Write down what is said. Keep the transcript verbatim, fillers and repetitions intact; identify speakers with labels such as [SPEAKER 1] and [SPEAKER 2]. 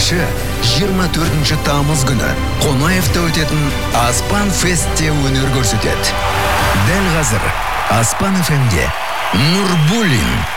[SPEAKER 1] чыгышы жыйырма төртүнчү тамыз күнү Конаевда өтетін Аспан Фестте өнер көрсөтөт. Дәл қазір Аспан эф эмде Нурбуллин